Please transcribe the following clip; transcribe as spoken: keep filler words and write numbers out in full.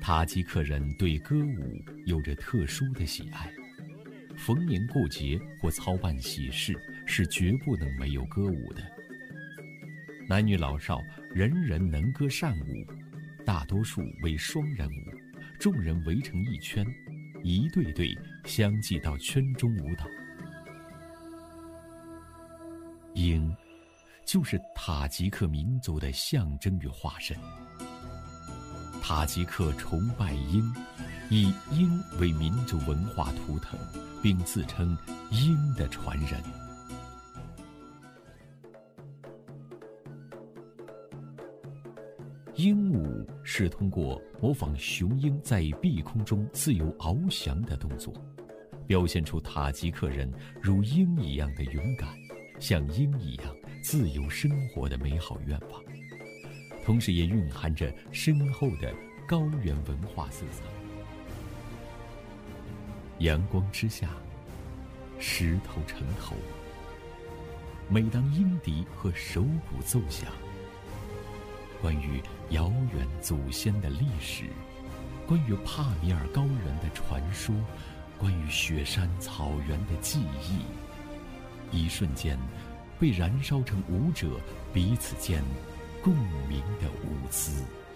塔吉克人对歌舞有着特殊的喜爱，逢年过节或操办喜事是绝不能没有歌舞的。男女老少人人能歌善舞，大多数为双人舞，众人围成一圈，一对对相继到圈中舞蹈。鹰就是塔吉克民族的象征与化身。塔吉克崇拜鹰，以鹰为民族文化图腾，并自称鹰的传人。鹰舞是通过模仿雄鹰在碧空中自由翱翔的动作，表现出塔吉克人如鹰一样的勇敢，像鹰一样自由生活的美好愿望，同时也蕴含着深厚的高原文化色彩。阳光之下，石头城头，每当鹰笛和手鼓奏响，关于遥远祖先的历史，关于帕米尔高原的传说，关于雪山草原的记忆，一瞬间被燃烧成舞者彼此间共鸣的舞姿。